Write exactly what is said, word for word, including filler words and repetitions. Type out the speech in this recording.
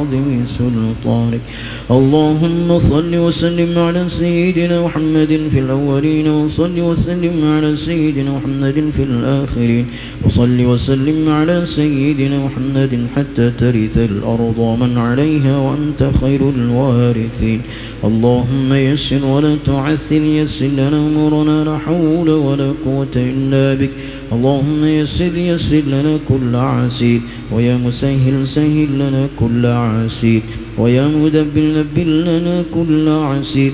عظيم سلطانك. اللهم صل وسلم على سيدنا محمد في الأولين، وصل وسلم على سيدنا محمد في الآخرين، وصل وسلم على سيدنا محمد حتى ترث الأرض ومن عليها وأنت خير الوارثين. اللهم يسر ولا تعسر، يسر لنا أمورنا، لا حول ولا قوة إلا بك. اللهم يسر يسر لنا كل عسير، ويا مسهل سهل لنا كل عسير، ويا مدبر دبر لنا كل عسير،